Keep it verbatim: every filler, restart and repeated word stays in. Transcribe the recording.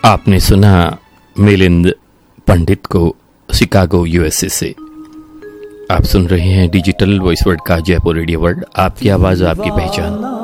आपने सुना मिलिंद पंडित को शिकागो यूएसए से। आप सुन रहे हैं डिजिटल वॉइस वर्ल्ड का जयपुर रेडियो वर्ल्ड, आपकी आवाज आपकी पहचान।